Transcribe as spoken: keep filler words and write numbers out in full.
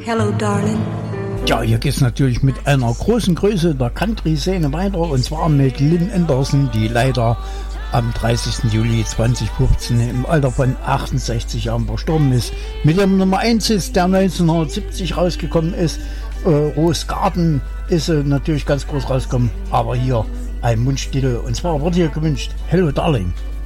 Hello, darling. Ja, hier geht's natürlich mit einer großen Größe der Country-Szene weiter, und zwar mit Lynn Anderson, die leider am dreißigsten Juli zweitausendfünfzehn im Alter von achtundsechzig Jahren verstorben ist. Mit dem Nummer eins ist, der neunzehnhundertsiebzig rausgekommen ist, äh, Rose Garden ist äh, natürlich ganz groß rausgekommen, aber hier ein Wunschtitel, und zwar wurde hier gewünscht Hello, Darling.